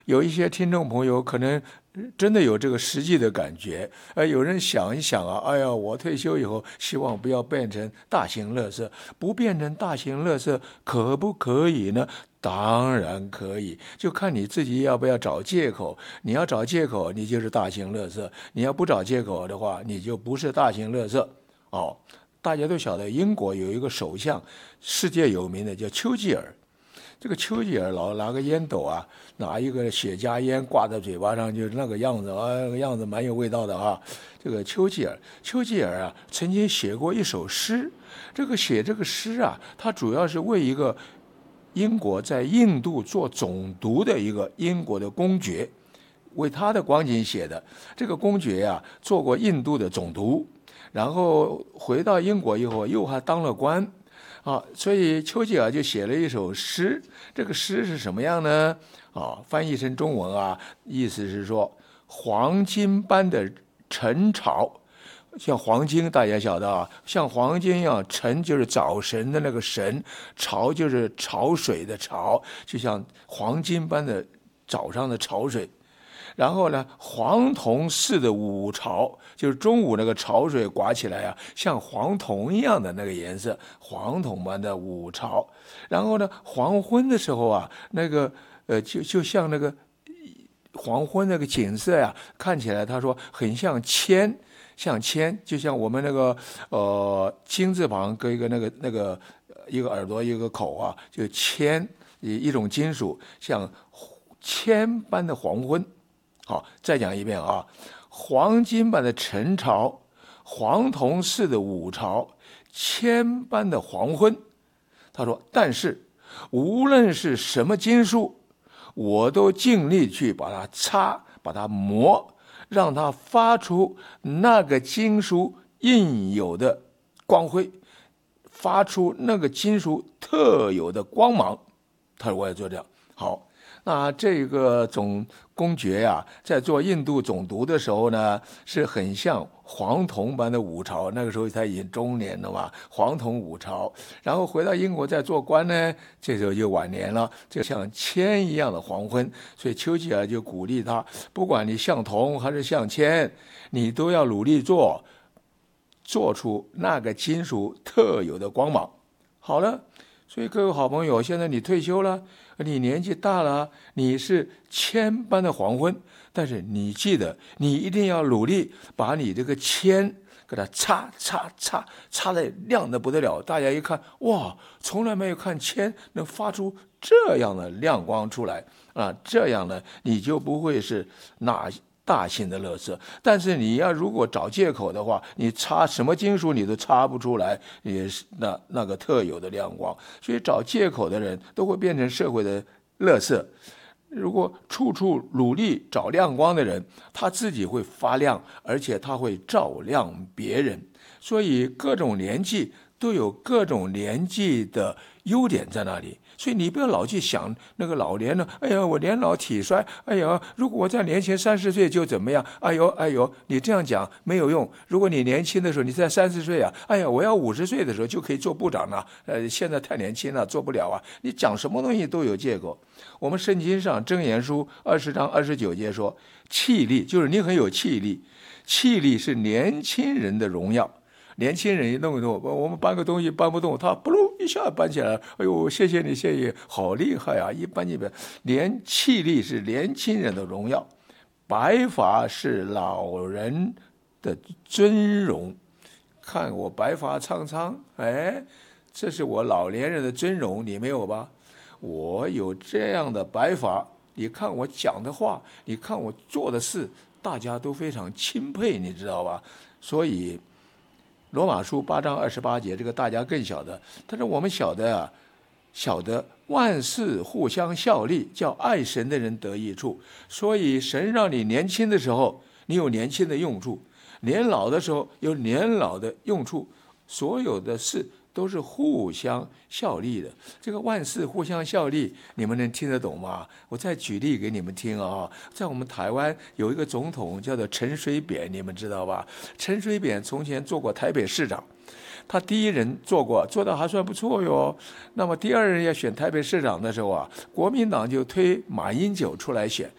有一些听众朋友可能真的有这个实际的感觉，有人想一想啊，哎呀，我退休以后希望不要变成大型垃圾，不变成大型垃圾可不可以呢？当然可以，就看你自己要不要找借口。你要找借口，你就是大型垃圾；你要不找借口的话，你就不是大型垃圾。哦，大家都晓得，英国有一个首相，世界有名的叫丘吉尔。这个丘吉尔老拿个烟斗啊，拿一个雪茄烟挂在嘴巴上，就是那个样子啊，那个样子蛮有味道的啊。这个丘吉尔啊，曾经写过一首诗。写这个诗啊，他主要是为一个英国在印度做总督的一个英国的公爵，为他的光景写的。这个公爵啊，做过印度的总督，然后回到英国以后又还当了官。所以丘吉尔就写了一首诗。这个诗是什么样呢？翻译成中文啊，意思是说黄金般的晨潮，像黄金大家晓得啊，像黄金一样，晨就是早晨的那个晨，潮就是潮水的潮，就像黄金般的早上的潮水。然后呢，黄铜似的午潮，就是中午那个潮水刮起来啊，像黄铜一样的那个颜色，黄铜般的午潮。然后呢，黄昏的时候啊，就像那个黄昏那个景色呀、看起来他说很像铅，像铅，就像我们那个金字旁跟一个一个耳朵一个口啊，就铅，一种金属，像铅般的黄昏。好，再讲一遍啊，黄金般的晨潮，黄铜似的午潮，铅般的黄昏。他说，但是无论是什么金属，我都尽力去把它擦，把它磨，让它发出那个金属应有的光辉，发出那个金属特有的光芒。他说我也做这样。好，那这个公爵呀、在做印度总督的时候呢，是很像黄铜般的午潮。那个时候他已经中年了嘛，黄铜午潮。然后回到英国再做官呢，这时候就晚年了，就像铅一样的黄昏。所以丘吉尔就鼓励他，不管你像铜还是像铅，你都要努力做出那个金属特有的光芒。好了，所以各位好朋友，现在你退休了，你年纪大了，你是铅般的黄昏，但是你记得，你一定要努力把你这个铅给它擦得亮得不得了。大家一看，哇，从来没有看铅能发出这样的亮光出来啊！这样呢，你就不会是大型的垃圾。但是你要如果找借口的话，你擦什么金属你都擦不出来，也是那个特有的亮光。所以找借口的人都会变成社会的垃圾。如果处处努力找亮光的人，他自己会发亮，而且他会照亮别人。所以各种年纪都有各种年纪的优点在那里。所以你不要老去想那个老年呢，哎呀，我年老体衰，哎呀，如果我在年轻30岁就怎么样，哎呦，你这样讲没有用。如果你年轻的时候，你在30岁啊，哎呀，我要50岁的时候就可以做部长了，现在太年轻了，做不了啊。你讲什么东西都有借口。我们圣经上箴言书20章29节说，气力就是你很有气力，气力是年轻人的荣耀。年轻人一弄一弄，我们搬个东西搬不动，他不噜一下搬起来了，哎呦，谢谢你，谢谢，好厉害啊！一搬气力是年轻人的荣耀，白发是老人的尊荣。看我白发苍苍，哎，这是我老年人的尊荣，你没有吧？我有这样的白发，你看我讲的话，你看我做的事，大家都非常钦佩，你知道吧？所以罗马书8章28节，这个大家更晓得。但是我们晓得万事互相效力，叫爱神的人得益处。所以神让你年轻的时候，你有年轻的用处；年老的时候有年老的用处。所有的事都是互相效力的。这个万事互相效力，你们能听得懂吗？我再举例给你们听啊。在我们台湾有一个总统叫做陈水扁，你们知道吧？陈水扁从前做过台北市长，他第一任做得还算不错哟。那么第二任要选台北市长的时候啊，国民党就推马英九出来选。